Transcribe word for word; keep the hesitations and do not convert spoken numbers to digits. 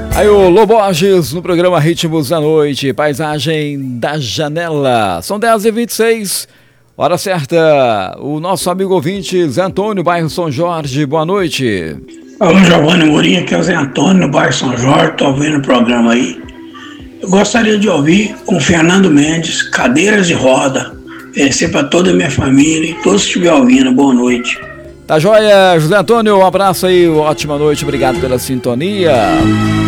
Aí o Loborges no programa Ritmos da Noite, Paisagem da Janela. São dez e vinte e seis, hora certa. O nosso amigo ouvinte Zé Antônio, bairro São Jorge, boa noite. Alô, Giovanni Mourinho, aqui é o Zé Antônio, no bairro São Jorge, tô ouvindo o programa aí. Eu gostaria de ouvir com o Fernando Mendes, Cadeiras de Roda. Esse é para toda a minha família e todos que estiverem ouvindo, boa noite. Tá joia, José Antônio, um abraço aí, ótima noite, obrigado pela sintonia.